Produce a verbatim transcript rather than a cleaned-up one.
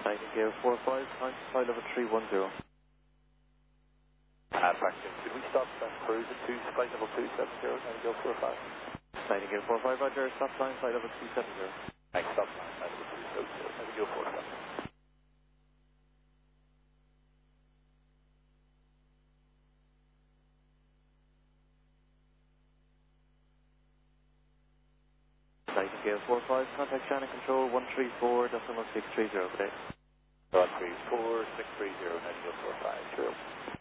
Nightingale four five, time flight level three one zero. Uh, Fraction, could we stop that cruise at two, flight level two seven zero, Nightingale four five? Nightingale four five, Roger, stop line flight level two seven zero. Thanks, stop line, flight level two seven zero, Nightingale four five. Nightingale four five, contact China Control one three four decimal six three zero, good day. one three four six three zero, Nightingale four five, zero.